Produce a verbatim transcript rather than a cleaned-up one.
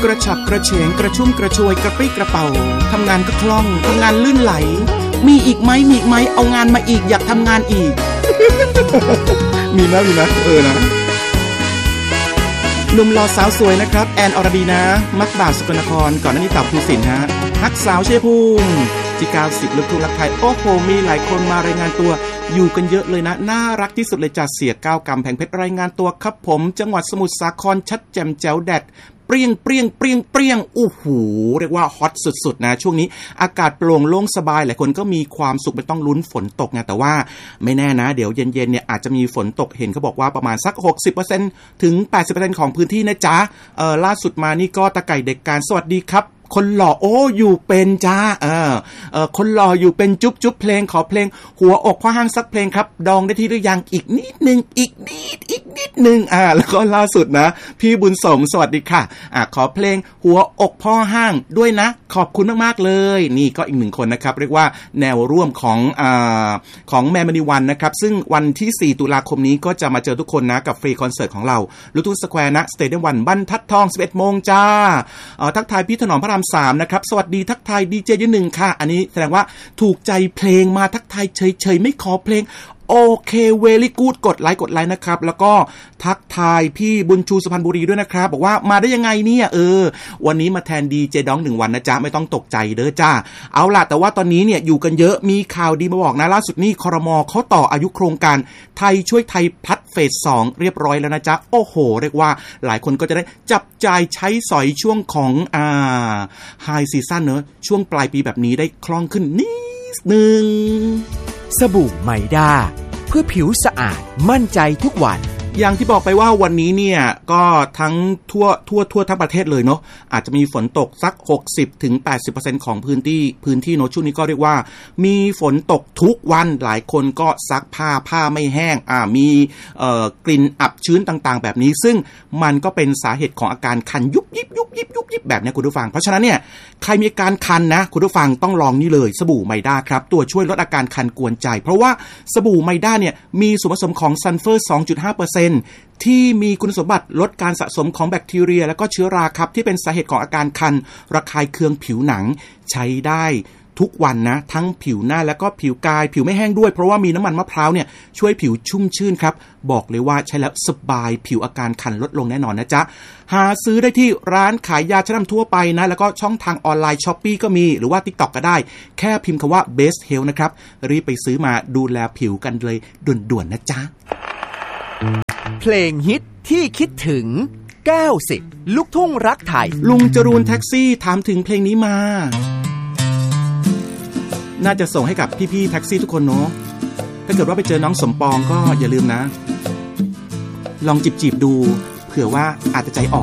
กระฉับกระเฉงกระชุ่มกระชวยกระปรี้กระเป๋าทำงานก็คล่องทำงานลื่นไหลมีอีกไหมมีอีกไหมเอางานมาอีกอยากทำงานอีก มีนะมีนะเออนะหนุ่มหล่อสาวสวยนะครับแอนอรดีนะมักบ่าวสกลนครก่อนหน้านี้เต่าภูสินฮะฮักสาวเชยภูมิจีเก้าสิบลูกทุ่งรักไทยโอ้โหมีหลายคนมารายงานตัวอยู่กันเยอะเลยนะน่ารักที่สุดเลยจ่าเสียก้าวกำแพงเพชรรายงานตัวครับผมจังหวัดสมุทรสาครชัดแจ่มแจ๋วแดดเปรี้ยงเปรี้ยงเปรี้ยงเปรี้ยงอู้หูเรียกว่าฮอตสุดๆนะช่วงนี้อากาศโปร่งโล่งสบายหลายคนก็มีความสุขไม่ต้องลุ้นฝนตกไงแต่ว่าไม่แน่นะเดี๋ยวเย็นๆเนี่ยอาจจะมีฝนตกเห็นเขาบอกว่าประมาณสัก หกสิบเปอร์เซ็นต์ ถึง แปดสิบเปอร์เซ็นต์ ของพื้นที่นะจ๊ะเอ่อล่าสุดมานี่ก็ตะไก่เด็กการสวัสดีครับคนหล่อโอ้อยู่เป็นจ้าเออเออคนหล่ออยู่เป็นจุ๊บจุ๊บเพลงขอเพลงหัวอกพ่อห้างสักเพลงครับดองได้ที่หรือยังอีกนิดนึงอีกนิดอีกนิดนึงอ่าแล้วก็ล่าสุดนะพี่บุญสมสวัสดีค่ะอ่าขอเพลงหัวอกพ่อห้างด้วยนะขอบคุณมากๆเลยนี่ก็อีกหนึ่งคนนะครับเรียกว่าแนวร่วมของอ่าของแมนมณีวันนะครับซึ่งวันที่สี่ตุลาคมนี้ก็จะมาเจอทุกคนนะกับฟรีคอนเสิร์ตของเราลูกทุ่งสแควร์นะสเตเดียมวันบรรทัดทอง สิบเอ็ดโมงจ้าเอ่อทักทายพี่ถนอมพระรามสามนะครับสวัสดีทักทายดีเจยืนหนึ่งค่ะอันนี้แสดงว่าถูกใจเพลงมาทักทายเฉยๆไม่ขอเพลงโอเคเวลี่กู๊ดกดไลค์กดไลค์นะครับแล้วก็ทักทายพี่บุญชูสุพรรณบุรีด้วยนะครับบอกว่ามาได้ยังไงเนี่ยเออวันนี้มาแทนดีเจดองหนึ่งวันนะจ๊ะไม่ต้องตกใจเด้อจ้าเอาล่ะแต่ว่าตอนนี้เนี่ยอยู่กันเยอะมีข่าวดีมาบอกนะล่าสุดนี่ครม.เขาต่ออายุโครงการไทยช่วยไทยพลัดเฟสสองเรียบร้อยแล้วนะจ๊ะโอ้โหเรียกว่าหลายคนก็จะได้จับจ่ายใช้สอยช่วงของอ่าไฮซีซั่นเนอะช่วงปลายปีแบบนี้ได้คล่องขึ้นนิดนึงสบู่ไมด้าเพื่อผิวสะอาดมั่นใจทุกวันอย่างที่บอกไปว่าวันนี้เนี่ยก็ทั้งทั่วทั่วทั่วทั้งประเทศเลยเนาะอาจจะมีฝนตกสัก หกสิบถึงแปดสิบเปอร์เซ็นต์ ของพื้นที่พื้นที่เนาะช่วงนี้ก็เรียกว่ามีฝนตกทุกวันหลายคนก็ซักผ้าผ้าไม่แห้งอ่ามีเอ่อกลิ่นอับชื้นต่างๆแบบนี้ซึ่งมันก็เป็นสาเหตุของอาการคันยุบยิบยุบยิบยุบยิบแบบนี้คุณผู้ฟังเพราะฉะนั้นเนี่ยใครมีอาการคันนะคุณผู้ฟังต้องลองนี่เลยสบู่ไมด้าครับตัวช่วยลดอาการคันกวนใจเพราะว่าสบู่ไมด้าเนี่ยมีส่วนผสมของซัลเฟอร์ สองจุดห้าเปอร์เซ็นต์ ที่มีคุณสมบัติลดการสะสมของแบคทีเรียและก็เชื้อราครับที่เป็นสาเหตุของอาการคันระคายเคืองผิวหนังใช้ได้ทุกวันนะทั้งผิวหน้าแล้วก็ผิวกายผิวไม่แห้งด้วยเพราะว่ามีน้ำมันมะพร้าวเนี่ยช่วยผิวชุ่มชื่นครับบอกเลยว่าใช้แล้วสบายผิวอาการคันลดลงแน่นอนนะจ๊ะหาซื้อได้ที่ร้านขายยาชั้นนำทั่วไปนะแล้วก็ช่องทางออนไลน์ Shopee ก็มีหรือว่า TikTok ก็ได้แค่พิมพ์คำว่า Best Health นะครับรีบไปซื้อมาดูแลผิวกันเลยด่วนๆนะจ๊ะเพลงฮิตที่คิดถึงเก้าสิบลูกทุ่งรักไทยลุงจรูนแท็กซี่ถามถึงเพลงนี้มาน่าจะส่งให้กับพี่ๆแท็กซี่ทุกคนเนาะถ้าเกิดว่าไปเจอน้องสมปองก็อย่าลืมนะลองจีบๆดูเผื่อว่าอาจจะใจอ่อน